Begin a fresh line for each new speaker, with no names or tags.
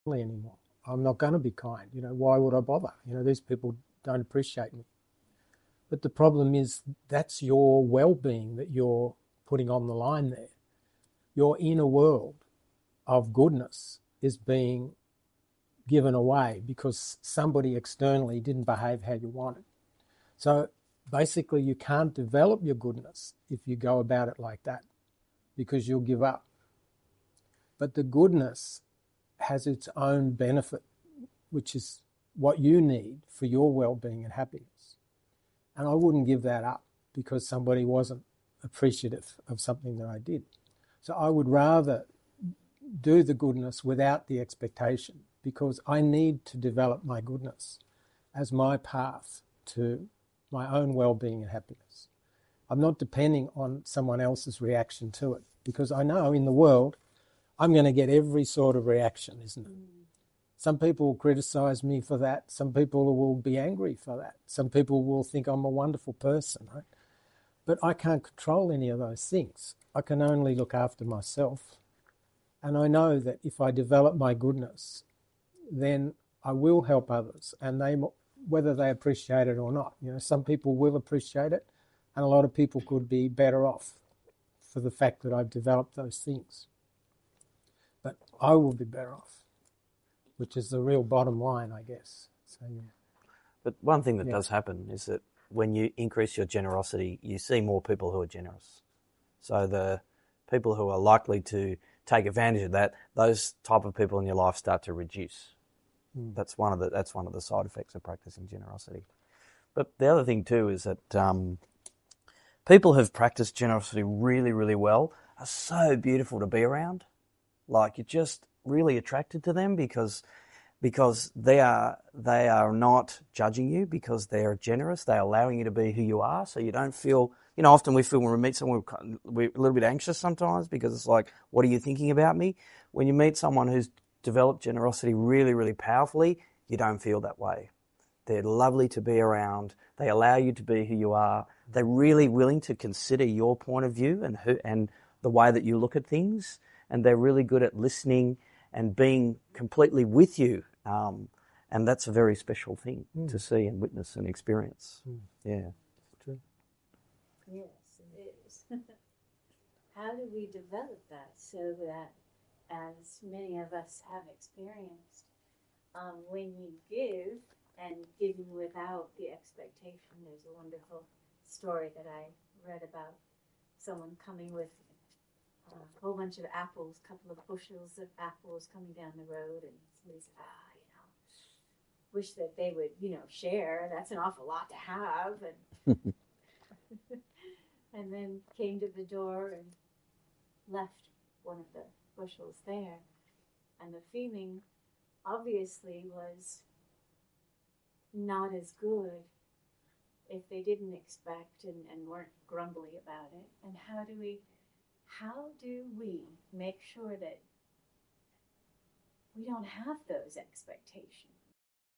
anymore. I'm not going to be kind. Why would I bother? These people don't appreciate me. But the problem is that's your well-being that you're putting on the line there. Your inner world of goodness is being given away because somebody externally didn't behave how you wanted. So basically you can't develop your goodness if you go about it like that, because you'll give up. But the goodness has its own benefit, which is what you need for your well-being and happiness. And I wouldn't give that up because somebody wasn't appreciative of something that I did. So I would rather do the goodness without the expectation, because I need to develop my goodness as my path to my own well-being and happiness. I'm not depending on someone else's reaction to it, because I know in the world I'm going to get every sort of reaction, isn't it? Some people will criticize me for that. Some people will be angry for that. Some people will think I'm a wonderful person, right? But I can't control any of those things. I can only look after myself. And I know that if I develop my goodness, then I will help others, and whether they appreciate it or not. Some people will appreciate it, and a lot of people could be better off for the fact that I've developed those things. But I will be better off, which is the real bottom line, I guess. So, yeah.
But one thing that does happen is that when you increase your generosity, you see more people who are generous. So the people who are likely to take advantage of that, those type of people in your life start to reduce. That's one of the side effects of practicing generosity. But the other thing too is that people who've practiced generosity really, really well are so beautiful to be around. Like, you're just really attracted to them because they are not judging you, because they're generous. They're allowing you to be who you are, so you don't feel. Often we feel when we meet someone, we're a little bit anxious sometimes, because it's like, what are you thinking about me? When you meet someone who's developed generosity really, really powerfully, you don't feel that way. They're lovely to be around. They allow you to be who you are. They're really willing to consider your point of view and the way that you look at things, and they're really good at listening and being completely with you. And that's a very special thing to see and witness and experience. Yeah.
True.
Yes, it is. How do we develop that so that, as many of us have experienced, when you give and giving without the expectation, there's a wonderful story that I read about someone coming with a whole bunch of apples, a couple of bushels of apples coming down the road, and somebody said, wish that they would, share. That's an awful lot to have. And and then came to the door and left one of the bushels there. And the feeling obviously was not as good if they didn't expect and weren't grumbly about it. And how do we make sure that we don't have those expectations?